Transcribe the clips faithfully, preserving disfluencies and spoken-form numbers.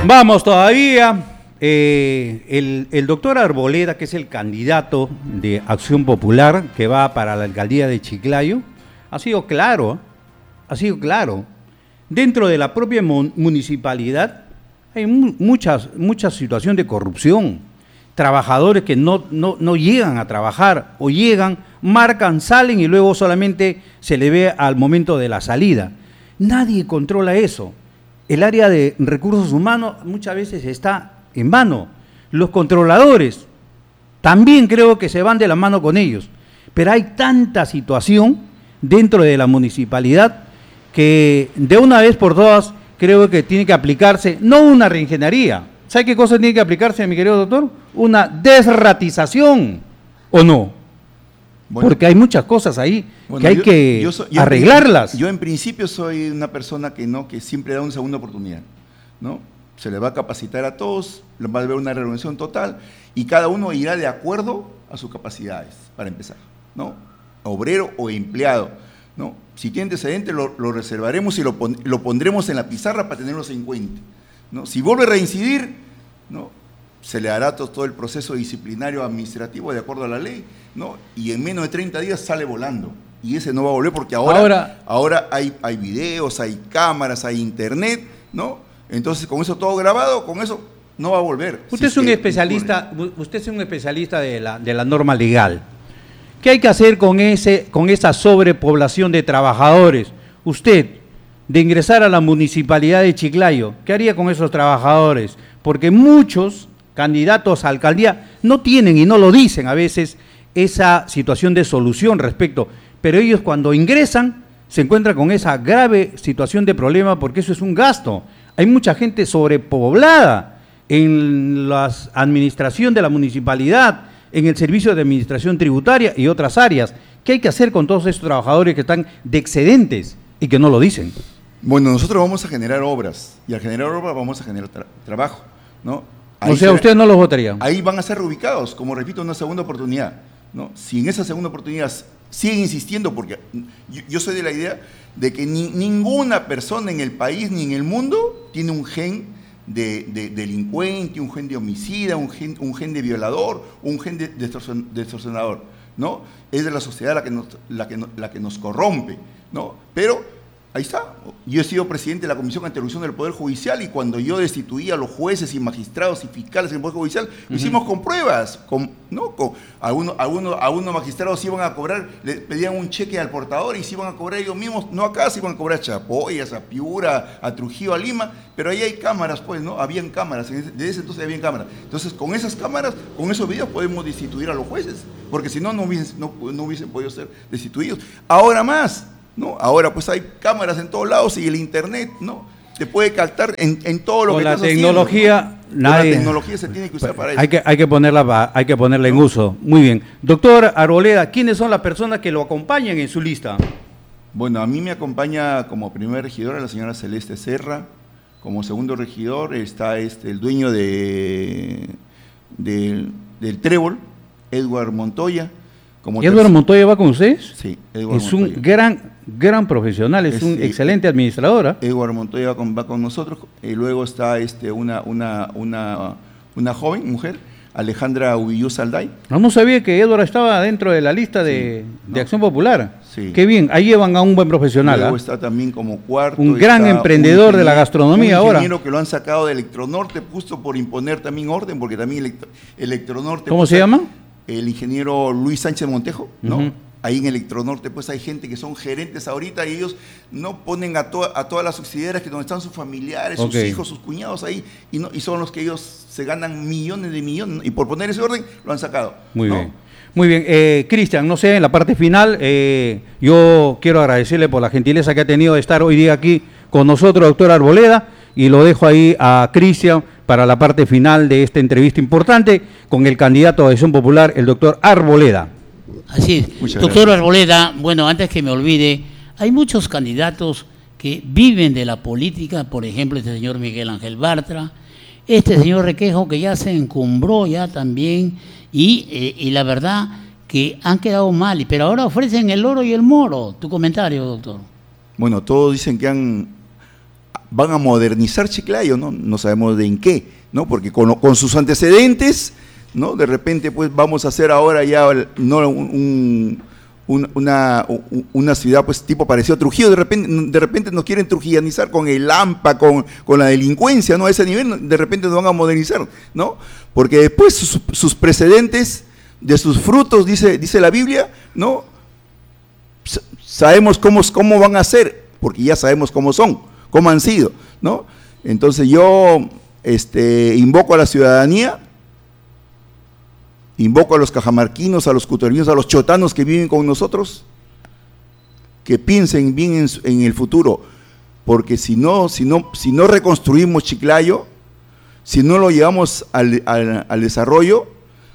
Vamos todavía. Eh, el, el doctor Arboleda, que es el candidato de Acción Popular que va para la alcaldía de Chiclayo, ha sido claro, ha sido claro. Dentro de la propia municipalidad hay mu muchas, muchas situaciones de corrupción. Trabajadores que no, no, no llegan a trabajar o llegan, marcan, salen y luego solamente se le ve al momento de la salida. Nadie controla eso. El área de recursos humanos muchas veces está en vano. Los controladores también creo que se van de la mano con ellos. Pero hay tanta situación dentro de la municipalidad que de una vez por todas creo que tiene que aplicarse, no una reingeniería. ¿Sabe qué cosa tiene que aplicarse, mi querido doctor? Una desratización, ¿o no? Bueno, porque hay muchas cosas ahí bueno, que hay yo, que yo soy, yo arreglarlas. En, yo en principio soy una persona que no, que siempre da una segunda oportunidad, ¿no? Se le va a capacitar a todos, va a haber una reorganización total y cada uno irá de acuerdo a sus capacidades, para empezar, ¿no? Obrero o empleado, ¿no? Si tiene antecedente lo, lo reservaremos y lo, pon, lo pondremos en la pizarra para tenerlos en cuenta, ¿no? Si vuelve a reincidir, ¿no? Se le hará todo, todo el proceso disciplinario administrativo de acuerdo a la ley, ¿no? Y en menos de treinta días sale volando. Y ese no va a volver porque ahora, ahora, ahora hay, hay videos, hay cámaras, hay internet, ¿no? Entonces, con eso todo grabado, con eso no va a volver. Usted si es un especialista, usted es un especialista de la, de la norma legal. ¿Qué hay que hacer con, ese, con esa sobrepoblación de trabajadores? Usted, de ingresar a la municipalidad de Chiclayo, ¿qué haría con esos trabajadores? Porque muchos candidatos a alcaldía no tienen y no lo dicen a veces esa situación de solución respecto, pero ellos cuando ingresan se encuentran con esa grave situación de problema porque eso es un gasto. Hay mucha gente sobrepoblada en la administración de la municipalidad, en el servicio de administración tributaria y otras áreas. ¿Qué hay que hacer con todos estos trabajadores que están de excedentes y que no lo dicen? Bueno, nosotros vamos a generar obras y al generar obras vamos a generar tra trabajo, ¿no? Ahí o sea, usted no los votaría. Ahí van a ser reubicados, como repito, una segunda oportunidad, ¿no? Si en esa segunda oportunidad siguen insistiendo, porque yo, yo soy de la idea de que ni, ninguna persona en el país ni en el mundo tiene un gen de, de delincuente, un gen de homicida, un gen, un gen de violador, un gen de, de extorsionador, ¿no? Es de la sociedad la que nos, la que, la que nos corrompe, ¿no? Pero ahí está. Yo he sido presidente de la Comisión Anticorrupción del Poder Judicial y cuando yo destituía a los jueces y magistrados y fiscales en el Poder Judicial, lo uh-huh. hicimos con pruebas. Con, ¿no? con, algunos, algunos, algunos magistrados iban a cobrar, le pedían un cheque al portador y se iban a cobrar ellos mismos, no acá, se iban a cobrar a Chapoyas, a Piura, a Trujillo, a Lima, pero ahí hay cámaras, pues, ¿no? Habían cámaras, desde ese entonces habían cámaras. Entonces, con esas cámaras, con esos videos podemos destituir a los jueces, porque si no, no hubiesen, no, no hubiesen podido ser destituidos. Ahora más. ¿No? Ahora pues hay cámaras en todos lados y el internet, ¿no? Te puede captar en, en todo lo con que la estás tecnología, haciendo, ¿no? nadie, la tecnología se tiene que usar para eso. Hay que, hay que ponerla, hay que ponerla en uso. Muy bien. Doctor Arboleda, ¿quiénes son las personas que lo acompañan en su lista? Bueno, a mí me acompaña como primer regidora la señora Celeste Serra, como segundo regidor está este, el dueño de, de, del Trébol, Edward Montoya. Como ¿Y Edward Montoya va con ustedes? Sí, Edward Es Montoya. un gran, gran profesional, es, es un sí, excelente administrador. Edward Montoya va con, va con nosotros, y luego está este, una, una, una, una joven mujer, Alejandra Ubillú Salday. No, no sabía que Edward estaba dentro de la lista de, sí, de no. Acción Popular. Sí. Qué bien, ahí llevan a un buen profesional. Luego ¿eh? está también como cuarto. Un gran emprendedor de la gastronomía ahora. Un ingeniero que lo han sacado de Electronorte, justo por imponer también orden, porque también Electro, Electronorte... ¿Cómo se llama? El ingeniero Luis Sánchez Montejo, ¿no? Uh-huh. Ahí en Electronorte pues hay gente que son gerentes ahorita y ellos no ponen a, to a todas las subsidiarias que donde están sus familiares, okay. sus hijos, sus cuñados ahí y, no, y son los que ellos se ganan millones de millones y por poner ese orden lo han sacado. Muy ¿no? bien. Muy bien, eh, Cristian, no sé, en la parte final, eh, yo quiero agradecerle por la gentileza que ha tenido de estar hoy día aquí con nosotros, doctor Arboleda, y lo dejo ahí a Cristian para la parte final de esta entrevista importante con el candidato de Acción Popular, el doctor Arboleda. Así es. Muchas doctor gracias. Arboleda, bueno, antes que me olvide, hay muchos candidatos que viven de la política, por ejemplo, este señor Miguel Ángel Bartra, este señor Requejo que ya se encumbró ya también, y, eh, y la verdad que han quedado mal, pero ahora ofrecen el oro y el moro. Tu comentario, doctor. Bueno, todos dicen que han... van a modernizar Chiclayo, ¿no? No sabemos de en qué, ¿no? Porque con, con sus antecedentes, ¿no? De repente, pues, vamos a hacer ahora ya no un, un, una, una ciudad, pues, tipo parecido a Trujillo. De repente, de repente nos quieren trujillanizar con el AMPA, con, con la delincuencia, ¿no? A ese nivel, de repente nos van a modernizar, ¿no? Porque después sus, sus precedentes, de sus frutos, dice, dice la Biblia, ¿no? Sabemos cómo, cómo van a ser, porque ya sabemos cómo son, cómo han sido, ¿no? Entonces yo este, invoco a la ciudadanía, invoco a los cajamarquinos, a los cutorinos, a los chotanos que viven con nosotros, que piensen bien en, en el futuro, porque si no, si no, si no reconstruimos Chiclayo, si no lo llevamos al, al, al desarrollo,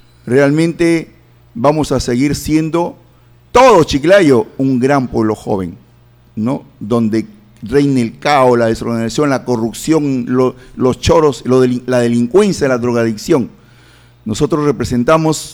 realmente vamos a seguir siendo todo Chiclayo un gran pueblo joven, ¿no? Donde reine el caos, la desorganización, la corrupción, lo, los choros, lo de, la delincuencia, la drogadicción. Nosotros representamos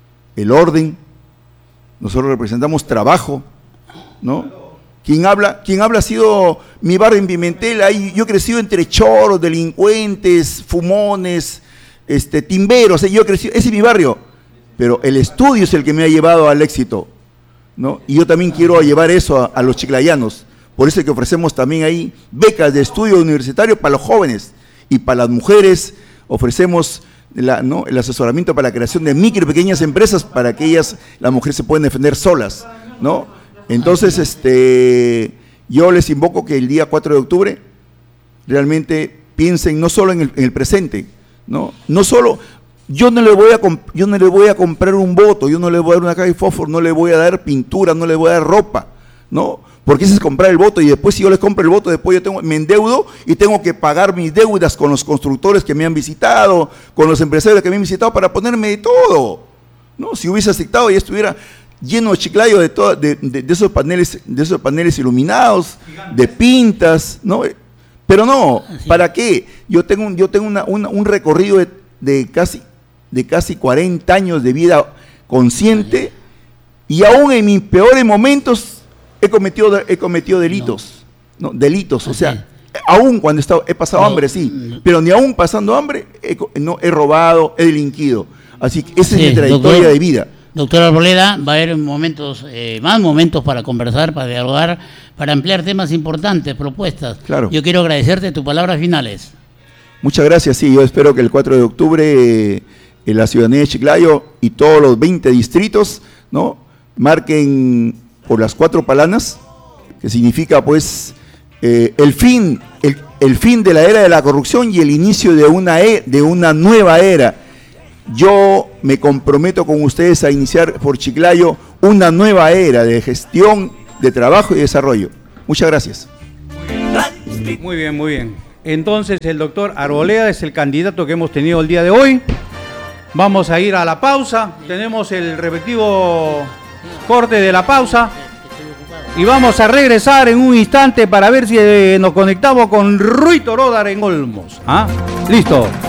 el orden, nosotros representamos trabajo, ¿no? Quien habla, quien habla ha sido mi barrio en Pimentel. Ahí yo he crecido entre choros, delincuentes, fumones, este, timberos. Yo he crecido, ese es mi barrio, pero el estudio es el que me ha llevado al éxito, ¿no? Y yo también quiero llevar eso a, a los chiclayanos. Por eso es que ofrecemos también ahí becas de estudio universitario para los jóvenes y para las mujeres. Ofrecemos la, ¿no? el asesoramiento para la creación de micro y pequeñas empresas para que ellas, las mujeres, se puedan defender solas, ¿no? Entonces, este, yo les invoco que el día cuatro de octubre realmente piensen no solo en el, en el presente, ¿no? No solo, yo no, le voy a yo no le voy a comprar un voto, yo no le voy a dar una caja de fósforo, no le voy a dar pintura, no le voy a dar ropa, ¿no? Porque ese es comprar el voto, y después si yo les compro el voto, después yo tengo, me endeudo y tengo que pagar mis deudas con los constructores que me han visitado, con los empresarios que me han visitado para ponerme de todo, ¿no? Si hubiese aceptado y estuviera lleno de Chiclayo de, todo, de, de, de, esos paneles, de esos paneles iluminados, de pintas, ¿no? Pero no, ¿para qué? Yo tengo, un, yo tengo una, una, un recorrido de, de, casi, de casi cuarenta años de vida consciente, y aún en mis peores momentos he cometido, he cometido delitos, ¿no? Delitos, o sea, aún cuando he, estado, he pasado hambre, sí, pero ni aún pasando hambre he, no, he robado, he delinquido. Así que esa sí, es mi trayectoria doctor, de vida. Doctor Arboleda, va a haber momentos, eh, más momentos para conversar, para dialogar, para ampliar temas importantes, propuestas. Claro. Yo quiero agradecerte tus palabras finales. Muchas gracias, sí, yo espero que el cuatro de octubre eh, en la ciudadanía de Chiclayo y todos los veinte distritos, ¿no?, marquen por las cuatro palanas, que significa pues eh, el fin, el, el fin de la era de la corrupción y el inicio de una, e, de una nueva era. Yo me comprometo con ustedes a iniciar por Chiclayo una nueva era de gestión, de trabajo y desarrollo. Muchas gracias. Muy bien, muy bien. Entonces el doctor Arboleda es el candidato que hemos tenido el día de hoy. Vamos a ir a la pausa. Tenemos el respectivo corte de la pausa. Y vamos a regresar en un instante para ver si nos conectamos con Rui Torodar en Olmos. ¿Ah? Listo.